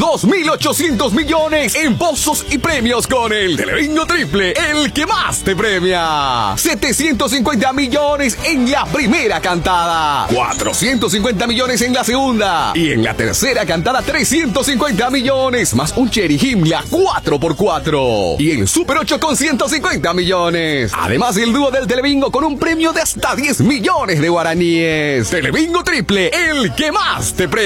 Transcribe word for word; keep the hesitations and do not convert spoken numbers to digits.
dos mil ochocientos millones en pozos y premios con el Telebingo Triple, el que más te premia. setecientos cincuenta millones en la primera cantada, cuatrocientos cincuenta millones en la segunda y en la tercera cantada trescientos cincuenta millones más un Cherry Himmler cuatro por cuatro y el Super ocho con ciento cincuenta millones. Además el dúo del Telebingo con un premio de hasta diez millones de guaraníes. Telebingo Triple, el que más te premia.